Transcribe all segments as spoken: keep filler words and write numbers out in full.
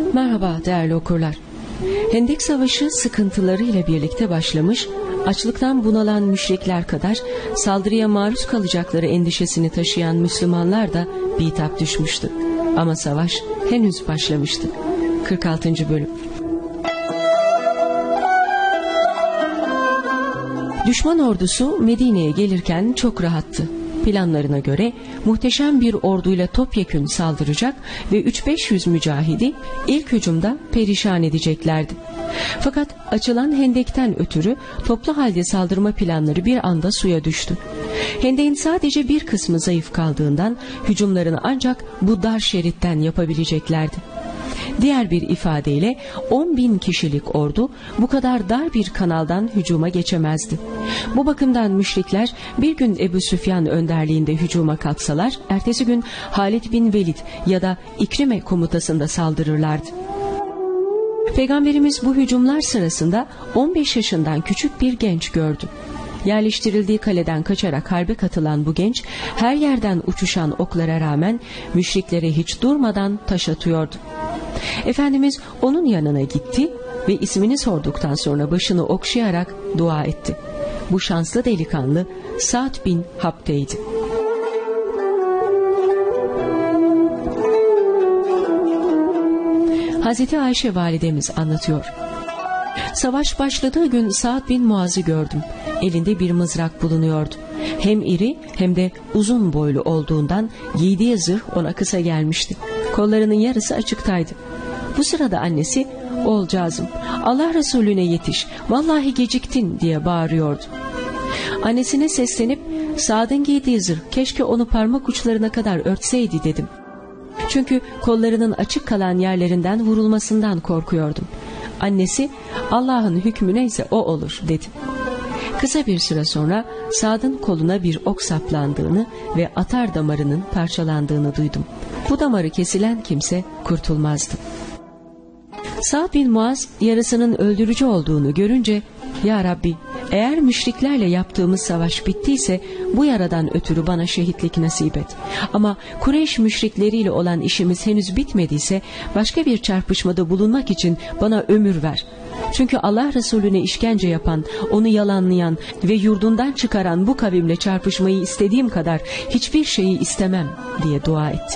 Merhaba değerli okurlar. Hendek Savaşı sıkıntılarıyla birlikte başlamış, açlıktan bunalan müşrikler kadar saldırıya maruz kalacakları endişesini taşıyan Müslümanlar da bitap düşmüştü. Ama savaş henüz başlamıştı. kırk altıncı bölüm. Düşman ordusu Medine'ye gelirken çok rahattı. Planlarına göre muhteşem bir orduyla topyekün saldıracak ve üç beş yüz mücahidi ilk hücumda perişan edeceklerdi. Fakat açılan hendekten ötürü toplu halde saldırma planları bir anda suya düştü. Hendeğin sadece bir kısmı zayıf kaldığından hücumlarını ancak bu dar şeritten yapabileceklerdi. Diğer bir ifadeyle on bin kişilik ordu bu kadar dar bir kanaldan hücuma geçemezdi. Bu bakımdan müşrikler bir gün Ebu Süfyan önderliğinde hücuma kalksalar, ertesi gün Halid bin Velid ya da İkrime komutasında saldırırlardı. Peygamberimiz bu hücumlar sırasında on beş yaşından küçük bir genç gördü. Yerleştirildiği kaleden kaçarak harbe katılan bu genç, her yerden uçuşan oklara rağmen müşriklere hiç durmadan taş atıyordu. Efendimiz onun yanına gitti ve ismini sorduktan sonra başını okşayarak dua etti. Bu şanslı delikanlı Sa'd bin Habte'ydi. Hazreti Ayşe validemiz anlatıyor. Savaş başladığı gün Sa'd bin Muaz'ı gördüm. Elinde bir mızrak bulunuyordu. Hem iri hem de uzun boylu olduğundan giydiği zırh ona kısa gelmişti. Kollarının yarısı açıktaydı. Bu sırada annesi, "Oğulcağızım, Allah Resulüne yetiş, vallahi geciktin" diye bağırıyordu. Annesine seslenip, "Sa'd'ın giydiği zırh keşke onu parmak uçlarına kadar örtseydi" dedim. Çünkü kollarının açık kalan yerlerinden vurulmasından korkuyordum. Annesi, "Allah'ın hükmü neyse o olur" dedi. Kısa bir süre sonra Sa'd'ın koluna bir ok saplandığını ve atar damarının parçalandığını duydum. Bu damarı kesilen kimse kurtulmazdı. Sa'd bin Muaz yarısının öldürücü olduğunu görünce, "Ya Rabbi, eğer müşriklerle yaptığımız savaş bittiyse bu yaradan ötürü bana şehitlik nasip et. Ama Kureyş müşrikleriyle olan işimiz henüz bitmediyse başka bir çarpışmada bulunmak için bana ömür ver. Çünkü Allah Resulüne işkence yapan, onu yalanlayan ve yurdundan çıkaran bu kavimle çarpışmayı istediğim kadar hiçbir şeyi istemem" diye dua etti.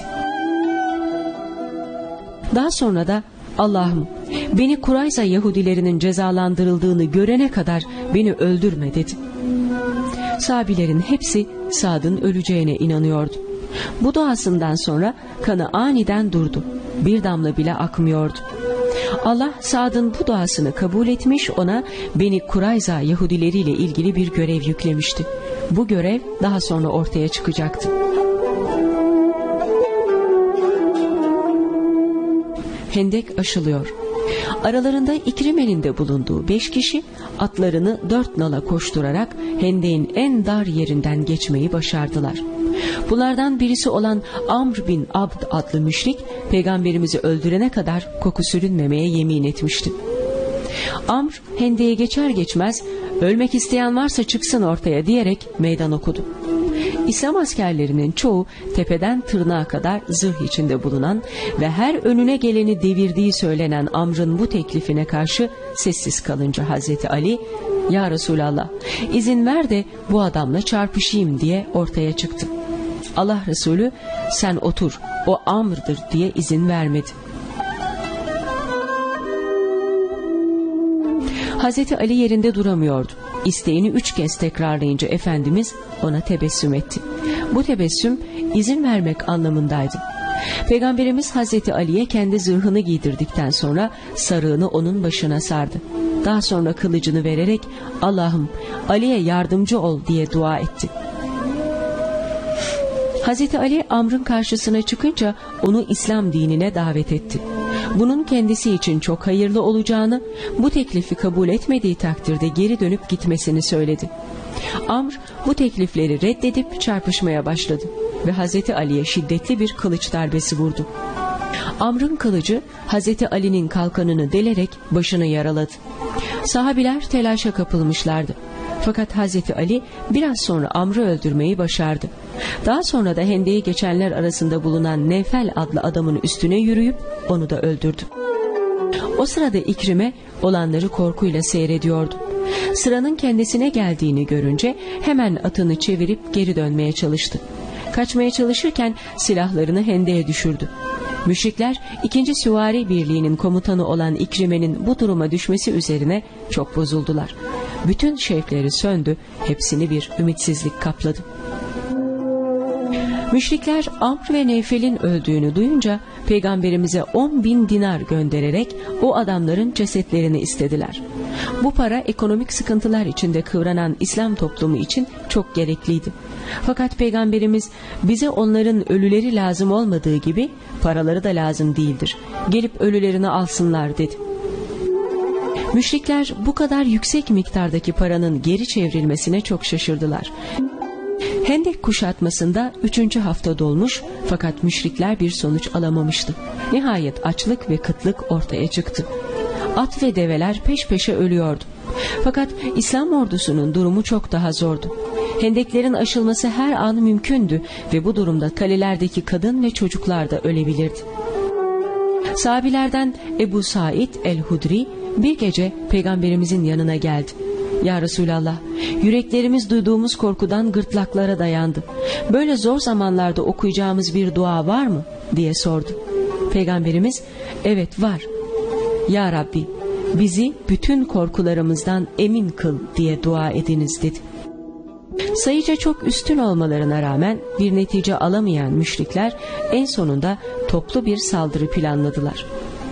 Daha sonra da, "Allah'ım, beni Kurayza Yahudilerinin cezalandırıldığını görene kadar beni öldürme" dedi. Sahabilerin hepsi Sa'd'ın öleceğine inanıyordu. Bu duasından sonra kanı aniden durdu. Bir damla bile akmıyordu. Allah Sa'd'ın bu duasını kabul etmiş, ona Beni Kurayza Yahudileriyle ilgili bir görev yüklemişti. Bu görev daha sonra ortaya çıkacaktı. Hendek aşılıyor. Aralarında İkrime'nin de bulunduğu beş kişi atlarını dört nala koşturarak hendeğin en dar yerinden geçmeyi başardılar. Bunlardan birisi olan Amr bin Abd adlı müşrik, Peygamberimizi öldürene kadar koku sürünmemeye yemin etmişti. Amr hendeğe geçer geçmez, "Ölmek isteyen varsa çıksın ortaya" diyerek meydan okudu. İslam askerlerinin çoğu tepeden tırnağa kadar zırh içinde bulunan ve her önüne geleni devirdiği söylenen Amr'ın bu teklifine karşı sessiz kalınca Hazreti Ali, "Ya Resulallah, izin ver de bu adamla çarpışayım" diye ortaya çıktı. Allah Resulü, "Sen otur, o Amr'dır" diye izin vermedi. Hazreti Ali yerinde duramıyordu. İsteğini üç kez tekrarlayınca Efendimiz ona tebessüm etti. Bu tebessüm izin vermek anlamındaydı. Peygamberimiz Hazreti Ali'ye kendi zırhını giydirdikten sonra sarığını onun başına sardı. Daha sonra kılıcını vererek, "Allah'ım, Ali'ye yardımcı ol" diye dua etti. Hazreti Ali Amr'ın karşısına çıkınca onu İslam dinine davet etti. Bunun kendisi için çok hayırlı olacağını, bu teklifi kabul etmediği takdirde geri dönüp gitmesini söyledi. Amr bu teklifleri reddedip çarpışmaya başladı ve Hazreti Ali'ye şiddetli bir kılıç darbesi vurdu. Amr'ın kılıcı Hazreti Ali'nin kalkanını delerek başını yaraladı. Sahabiler telaşa kapılmışlardı. Fakat Hazreti Ali biraz sonra Amr'ı öldürmeyi başardı. Daha sonra da hendeği geçenler arasında bulunan Nevfel adlı adamın üstüne yürüyüp onu da öldürdü. O sırada İkrime olanları korkuyla seyrediyordu. Sıranın kendisine geldiğini görünce hemen atını çevirip geri dönmeye çalıştı. Kaçmaya çalışırken silahlarını hendeye düşürdü. Müşrikler ikinci süvari birliğinin komutanı olan İkrime'nin bu duruma düşmesi üzerine çok bozuldular. Bütün şevkleri söndü, hepsini bir ümitsizlik kapladı. Müşrikler Amr ve Neyfel'in öldüğünü duyunca Peygamberimize on bin dinar göndererek o adamların cesetlerini istediler. Bu para ekonomik sıkıntılar içinde kıvranan İslam toplumu için çok gerekliydi. Fakat Peygamberimiz bize onların ölüleri lazım olmadığı gibi paraları da lazım değildir. Gelip ölülerini alsınlar dedi. Müşrikler bu kadar yüksek miktardaki paranın geri çevrilmesine çok şaşırdılar. Hendek kuşatmasında üçüncü hafta dolmuş fakat müşrikler bir sonuç alamamıştı. Nihayet açlık ve kıtlık ortaya çıktı. At ve develer peş peşe ölüyordu. Fakat İslam ordusunun durumu çok daha zordu. Hendeklerin aşılması her an mümkündü ve bu durumda kalelerdeki kadın ve çocuklar da ölebilirdi. Sahabilerden Ebu Said el-Hudri bir gece Peygamberimizin yanına geldi. Ya Resulallah, yüreklerimiz duyduğumuz korkudan gırtlaklara dayandı. Böyle zor zamanlarda okuyacağımız bir dua var mı? diye sordu. Peygamberimiz, evet var. Ya Rabbi, bizi bütün korkularımızdan emin kıl diye dua ediniz dedi. Sayıca çok üstün olmalarına rağmen bir netice alamayan müşrikler en sonunda toplu bir saldırı planladılar.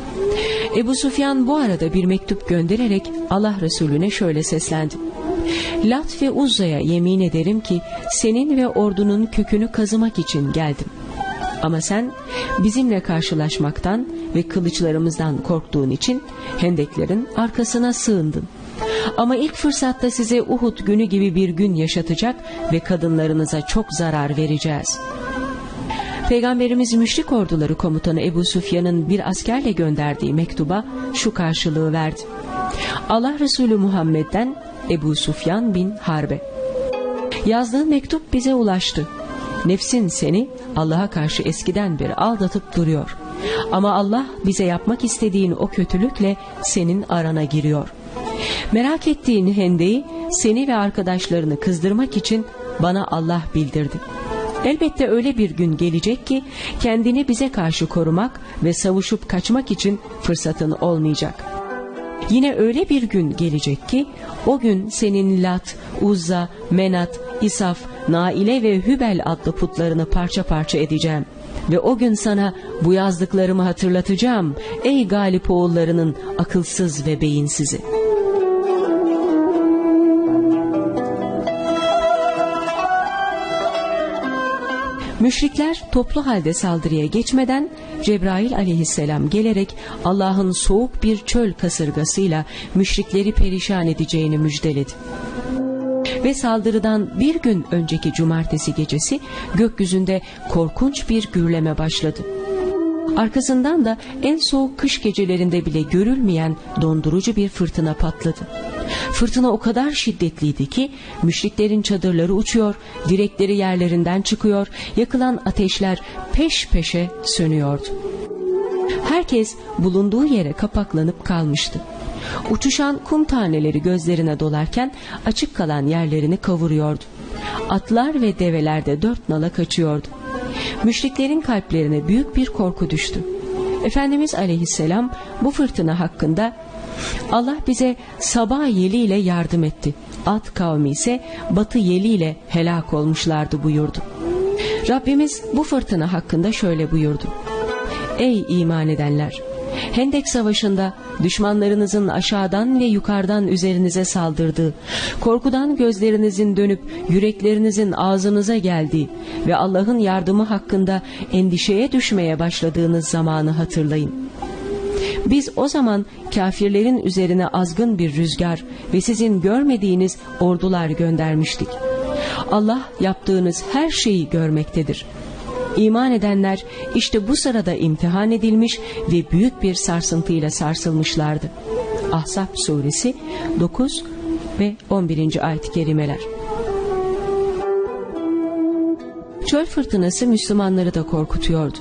Ebu Süfyan bu arada bir mektup göndererek Allah Resulüne şöyle seslendi. Lat ve Uzza'ya yemin ederim ki senin ve ordunun kökünü kazımak için geldim. Ama sen bizimle karşılaşmaktan ve kılıçlarımızdan korktuğun için hendeklerin arkasına sığındın. Ama ilk fırsatta size Uhud günü gibi bir gün yaşatacak ve kadınlarınıza çok zarar vereceğiz. Peygamberimiz müşrik orduları komutanı Ebu Süfyan'ın bir askerle gönderdiği mektuba şu karşılığı verdi. Allah Resulü Muhammed'den Ebu Süfyan bin Harbe. Yazdığın mektup bize ulaştı. Nefsin seni Allah'a karşı eskiden beri aldatıp duruyor. Ama Allah bize yapmak istediğin o kötülükle senin arana giriyor. Merak ettiğin hendeyi seni ve arkadaşlarını kızdırmak için bana Allah bildirdi. Elbette öyle bir gün gelecek ki kendini bize karşı korumak ve savuşup kaçmak için fırsatın olmayacak. Yine öyle bir gün gelecek ki o gün senin Lat, Uzza, Menat, İsaf, Naile ve Hübel adlı putlarını parça parça edeceğim. Ve o gün sana bu yazdıklarımı hatırlatacağım ey Galip oğullarının akılsız ve beyinsizi. Müşrikler toplu halde saldırıya geçmeden Cebrail aleyhisselam gelerek Allah'ın soğuk bir çöl kasırgasıyla müşrikleri perişan edeceğini müjdeledi. Ve saldırıdan bir gün önceki cumartesi gecesi gökyüzünde korkunç bir gürleme başladı. Arkasından da en soğuk kış gecelerinde bile görülmeyen dondurucu bir fırtına patladı. Fırtına o kadar şiddetliydi ki müşriklerin çadırları uçuyor, direkleri yerlerinden çıkıyor, yakılan ateşler peş peşe sönüyordu. Herkes bulunduğu yere kapaklanıp kalmıştı. Uçuşan kum taneleri gözlerine dolarken açık kalan yerlerini kavuruyordu. Atlar ve develer de dört nala kaçıyordu. Müşriklerin kalplerine büyük bir korku düştü. Efendimiz aleyhisselam bu fırtına hakkında Allah bize Sabah yeliyle yardım etti. Ad kavmi ise Batı yeliyle helak olmuşlardı buyurdu. Rabbimiz bu fırtına hakkında şöyle buyurdu. Ey iman edenler! Hendek Savaşı'nda düşmanlarınızın aşağıdan ve yukarıdan üzerinize saldırdığı, korkudan gözlerinizin dönüp yüreklerinizin ağzınıza geldiği ve Allah'ın yardımı hakkında endişeye düşmeye başladığınız zamanı hatırlayın. Biz o zaman kafirlerin üzerine azgın bir rüzgar ve sizin görmediğiniz ordular göndermiştik. Allah yaptığınız her şeyi görmektedir. İman edenler işte bu sırada imtihan edilmiş ve büyük bir sarsıntıyla sarsılmışlardı. Ahzab suresi dokuz ve on birinci ayet-i kerimeler. Çöl fırtınası Müslümanları da korkutuyordu.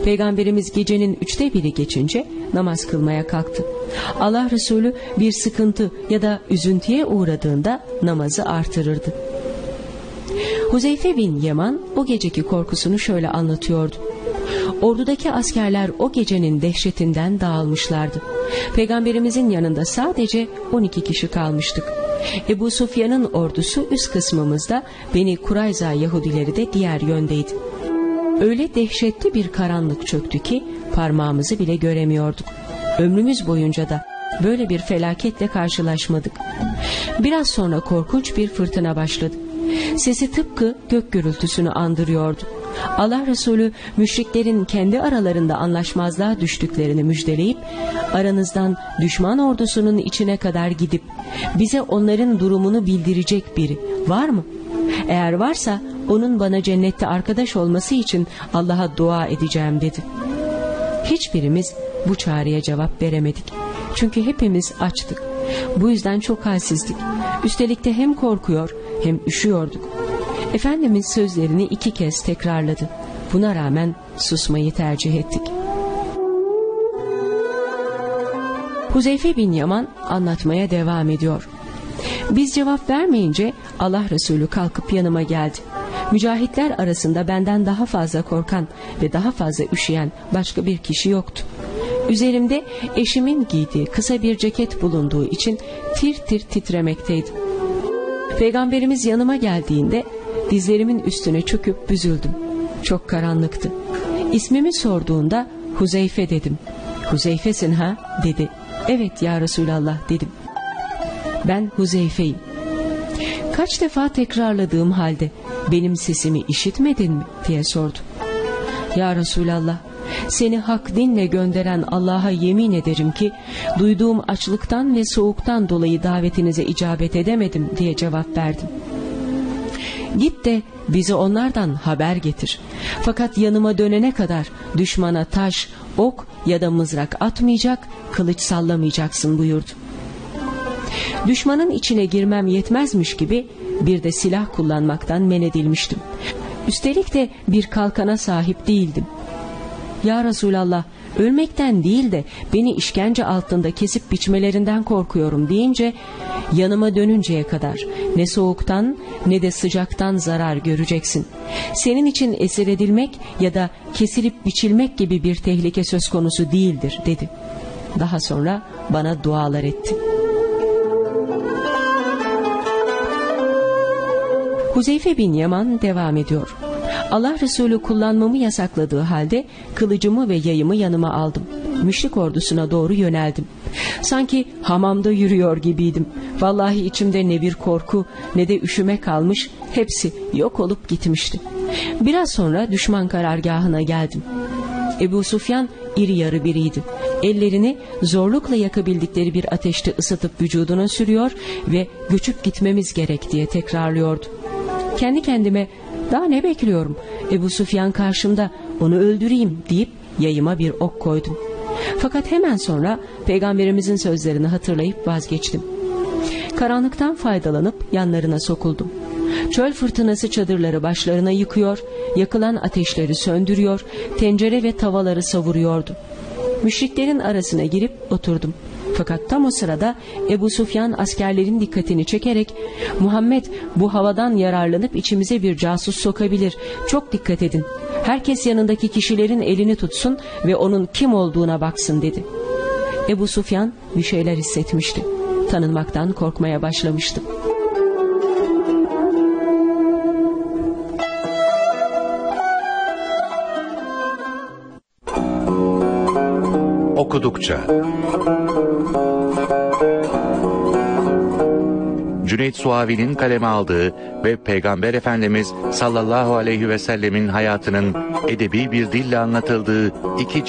Peygamberimiz gecenin üçte biri geçince namaz kılmaya kalktı. Allah Resulü bir sıkıntı ya da üzüntüye uğradığında namazı artırırdı. Huzeyfe bin Yaman o geceki korkusunu şöyle anlatıyordu. Ordudaki askerler o gecenin dehşetinden dağılmışlardı. Peygamberimizin yanında sadece on iki kişi kalmıştık. Ebu Sufyan'ın ordusu üst kısmımızda, Beni Kurayza Yahudileri de diğer yöndeydi. Öyle dehşetli bir karanlık çöktü ki parmağımızı bile göremiyorduk. Ömrümüz boyunca da böyle bir felaketle karşılaşmadık. Biraz sonra korkunç bir fırtına başladı. Sesi tıpkı gök gürültüsünü andırıyordu. Allah Resulü müşriklerin kendi aralarında anlaşmazlığa düştüklerini müjdeleyip, aranızdan düşman ordusunun içine kadar gidip bize onların durumunu bildirecek biri var mı? Eğer varsa onun bana cennette arkadaş olması için Allah'a dua edeceğim dedi. Hiçbirimiz bu çağrıya cevap veremedik. Çünkü hepimiz açtık. Bu yüzden çok halsizdik. Üstelik de hem korkuyor hem üşüyorduk. Efendimiz sözlerini iki kez tekrarladı. Buna rağmen susmayı tercih ettik. Huzeyfe bin Yaman anlatmaya devam ediyor. Biz cevap vermeyince Allah Resulü kalkıp yanıma geldi. Mücahitler arasında benden daha fazla korkan ve daha fazla üşüyen başka bir kişi yoktu. Üzerimde eşimin giydiği kısa bir ceket bulunduğu için tir tir titremekteydim. Peygamberimiz yanıma geldiğinde dizlerimin üstüne çöküp büzüldüm. Çok karanlıktı. İsmimi sorduğunda Huzeyfe dedim. Huzeyfesin ha dedi. Evet ya Resulallah dedim. Ben Huzeyfe'yim. Kaç defa tekrarladığım halde benim sesimi işitmedin mi diye sordu. Ya Resulallah, seni hak dinle gönderen Allah'a yemin ederim ki duyduğum açlıktan ve soğuktan dolayı davetinize icabet edemedim diye cevap verdim. Git de bize onlardan haber getir. Fakat yanıma dönene kadar düşmana taş, ok ya da mızrak atmayacak, kılıç sallamayacaksın buyurdu. Düşmanın içine girmem yetmezmiş gibi bir de silah kullanmaktan men edilmiştim. Üstelik de bir kalkana sahip değildim. Ya Resulallah, ölmekten değil de beni işkence altında kesip biçmelerinden korkuyorum deyince, yanıma dönünceye kadar ne soğuktan ne de sıcaktan zarar göreceksin. Senin için esir edilmek ya da kesilip biçilmek gibi bir tehlike söz konusu değildir dedi. Daha sonra bana dualar etti. Huzeyfe bin Yaman devam ediyor. Allah Resulü kullanmamı yasakladığı halde kılıcımı ve yayımı yanıma aldım. Müşrik ordusuna doğru yöneldim. Sanki hamamda yürüyor gibiydim. Vallahi içimde ne bir korku ne de üşüme kalmış, hepsi yok olup gitmişti. Biraz sonra düşman karargahına geldim. Ebu Sufyan iri yarı biriydi. Ellerini zorlukla yakabildikleri bir ateşte ısıtıp vücuduna sürüyor ve göçüp gitmemiz gerek diye tekrarlıyordu. Kendi kendime daha ne bekliyorum? Ebu Sufyan karşımda, onu öldüreyim deyip yayıma bir ok koydum. Fakat hemen sonra Peygamberimizin sözlerini hatırlayıp vazgeçtim. Karanlıktan faydalanıp yanlarına sokuldum. Çöl fırtınası çadırları başlarına yıkıyor, yakılan ateşleri söndürüyor, tencere ve tavaları savuruyordu. Müşriklerin arasına girip oturdum. Fakat tam o sırada Ebu Sufyan askerlerin dikkatini çekerek, Muhammed bu havadan yararlanıp içimize bir casus sokabilir, çok dikkat edin. Herkes yanındaki kişilerin elini tutsun ve onun kim olduğuna baksın dedi. Ebu Sufyan bir şeyler hissetmişti. Tanınmaktan korkmaya başlamıştı. Okudukça Cüneyt Suavi'nin kaleme aldığı ve Peygamber Efendimiz sallallahu aleyhi ve sellemin hayatının edebi bir dille anlatıldığı iki